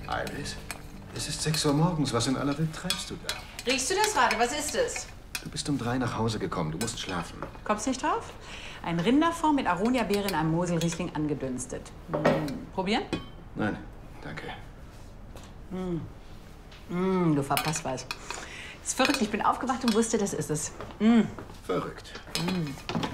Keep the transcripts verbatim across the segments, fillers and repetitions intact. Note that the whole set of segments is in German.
Iris, es ist sechs Uhr morgens. Was in aller Welt treibst du da? Riechst du das gerade? Was ist es? Du bist um drei nach Hause gekommen. Du musst schlafen. Kommst nicht drauf? Ein Rinderfond mit Aronia-Beere in einem Moselriesling angedünstet. Mm. Probieren? Nein, danke. Mm. Mm, du verpasst was. Ist verrückt. Ich bin aufgewacht und wusste, das ist es. Mm. Verrückt. Mm.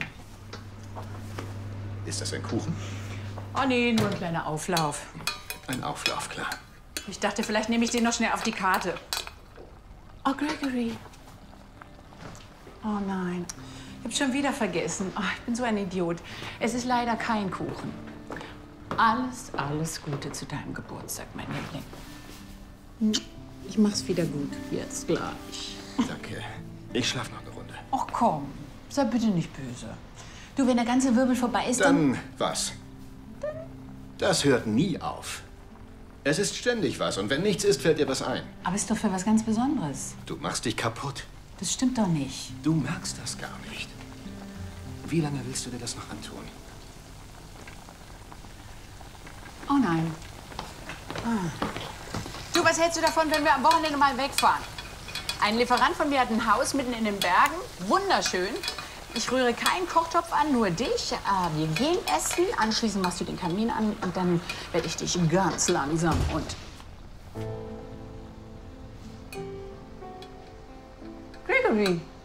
Ist das ein Kuchen? Oh nee, nur ein kleiner Auflauf. Ein Auflauf, klar. Ich dachte, vielleicht nehme ich den noch schnell auf die Karte. Oh, Gregory. Oh nein. Ich habe schon wieder vergessen. Oh, ich bin so ein Idiot. Es ist leider kein Kuchen. Alles, alles Gute zu deinem Geburtstag, mein Liebling. Ich mach's wieder gut. Jetzt gleich. Danke. Ich schlaf noch eine Runde. Ach komm, sei bitte nicht böse. Du, wenn der ganze Wirbel vorbei ist, dann... dann... was? Das hört nie auf. Es ist ständig was und wenn nichts ist, fällt dir was ein. Aber ist doch für was ganz Besonderes. Du machst dich kaputt. Das stimmt doch nicht. Du merkst das gar nicht. Wie lange willst du dir das noch antun? Oh nein. Ah. Du, was hältst du davon, wenn wir am Wochenende mal wegfahren? Ein Lieferant von mir hat ein Haus mitten in den Bergen. Wunderschön. Ich rühre keinen Kochtopf an, nur dich. Ah, wir gehen essen, anschließend machst du den Kamin an und dann werde ich dich ganz langsam und... Gregory.